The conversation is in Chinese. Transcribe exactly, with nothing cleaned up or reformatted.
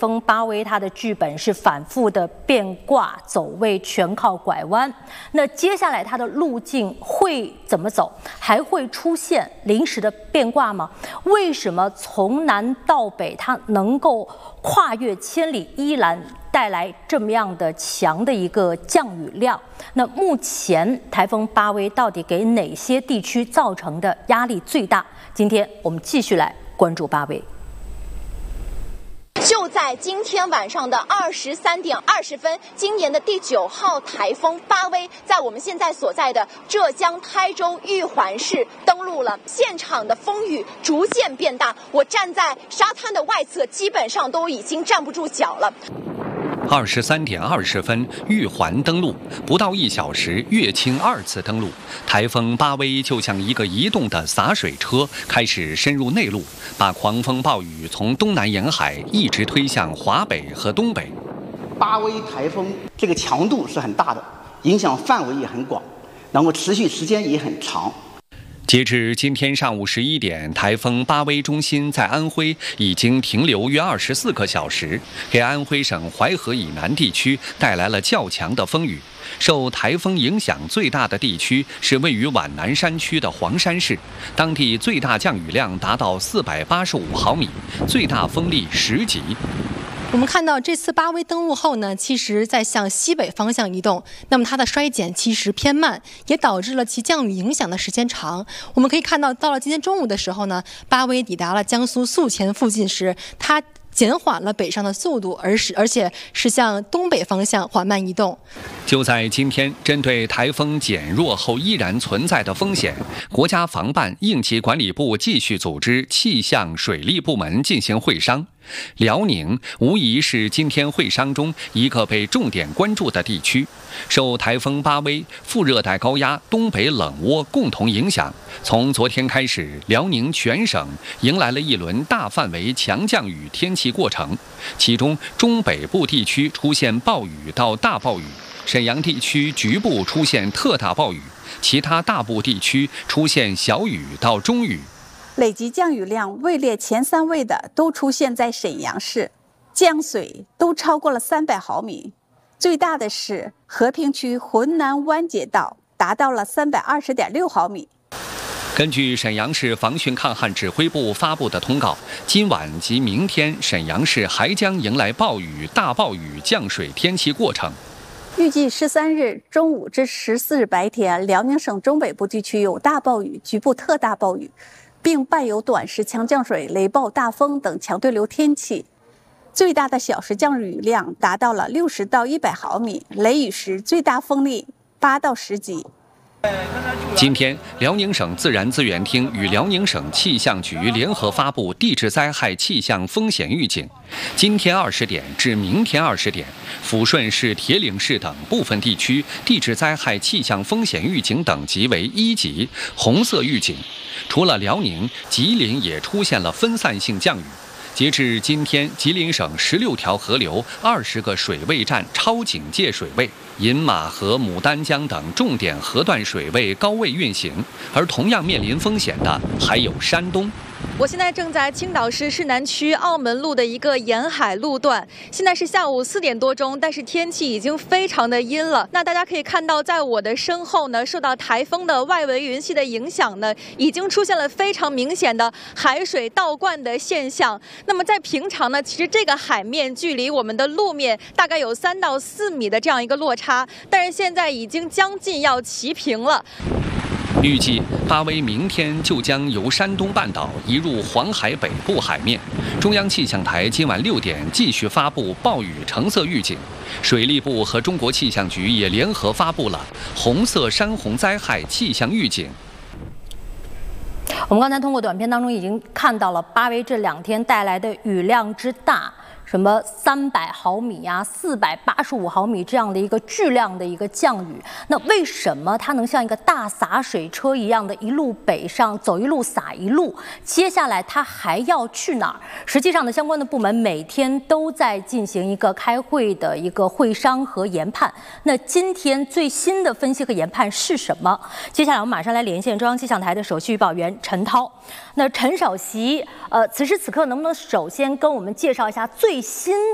风巴威它的剧本是反复的变卦走位，全靠拐弯。那接下来它的路径会怎么走？还会出现临时的变卦吗？为什么从南到北它能够跨越千里，依然带来这么样的强的一个降雨量？那目前台风巴威到底给哪些地区造成的压力最大？今天我们继续来关注巴威。 就在今天晚上的二十三点二十分，今年的第九号台风巴威在我们现在所在的浙江台州玉环市登陆了。现场的风雨逐渐变大，我站在沙滩的外侧，基本上都已经站不住脚了。 二十三点二十分，玉环登陆，不到一小时，乐清二次登陆。台风巴威就像一个移动的洒水车，开始深入内陆，把狂风暴雨从东南沿海一直推向华北和东北。 巴威台风这个强度是很大的，影响范围也很广，然后持续时间也很长。 截至今天上午十一点，台风巴威中心在安徽已经停留约二十四个小时，给安徽省淮河以南地区带来了较强的风雨。受台风影响最大的地区是位于皖南山区的黄山市，当地最大降雨量达到四百八十五毫米，最大风力十级。 我们看到这次巴威登陆后呢，其实在向西北方向移动，那么它的衰减其实偏慢，也导致了其降雨影响的时间长。我们可以看到，到了今天中午的时候呢，巴威抵达了江苏宿迁附近时，它减缓了北上的速度，而是而且是向东北方向缓慢移动。 就在今天，针对台风减弱后依然存在的风险，国家防办应急管理部继续组织气象水利部门进行会商。辽宁无疑是今天会商中一个被重点关注的地区。受台风巴威、副热带高压、东北冷涡共同影响，从昨天开始，辽宁全省迎来了一轮大范围强降雨天气过程，其中中北部地区出现暴雨到大暴雨，沈阳地区局部出现特大暴雨，其他大部地区出现小雨到中雨。 累计降雨量位列前三位的都出现在沈阳市，降水都超过了三百毫米。最大的是和平区浑南湾街道，达到了三百二十点六毫米。 根据沈阳市防汛抗旱指挥部发布的通告，今晚及明天沈阳市还将迎来暴雨、大暴雨降水天气过程。 预计十三日中午至十四日白天，辽宁省中北部地区有大暴雨、局部特大暴雨，并伴有短时强降水、雷暴大风等强对流天气。最大的小时降雨量达到了六十到一百毫米，雷雨时最大风力八到十级。 今天，辽宁省自然资源厅与辽宁省气象局联合发布地质灾害气象风险预警。今天二十点至明天二十点，抚顺市、铁岭市等部分地区地质灾害气象风险预警等级为一级，红色预警。除了辽宁，吉林也出现了分散性降雨。截至今天，吉林省十六条河流、二十个水位站超警戒水位，饮马河、牡丹江等重点河段水位高位运行。而同样面临风险的还有山东。 我现在正在青岛市市南区澳门路的一个沿海路段，现在是下午四点多钟，但是天气已经非常的阴了。那大家可以看到，在我的身后呢，受到台风的外围云系的影响呢，已经出现了非常明显的海水倒灌的现象。那么在平常呢，其实这个海面距离我们的路面大概有三到四米的这样一个落差，但是现在已经将近要齐平了。 预计巴威明天就将由山东半岛移入黄海北部海面。中央气象台今晚六点继续发布暴雨橙色预警，水利部和中国气象局也联合发布了红色山洪灾害气象预警。 我们刚才通过短片当中已经看到了巴威这两天带来的雨量之大。什么三百毫米啊，四百八十五毫米这样的一个巨量的一个降雨，那为什么它能像一个大洒水车一样的一路北上走一路洒一路？接下来它还要去哪儿？实际上呢，相关的部门每天都在进行一个开会的一个会商和研判。那今天最新的分析和研判是什么？接下来我们马上来连线中央气象台的首席预报员陈涛。那陈首席，呃，此时此刻能不能首先跟我们介绍一下最新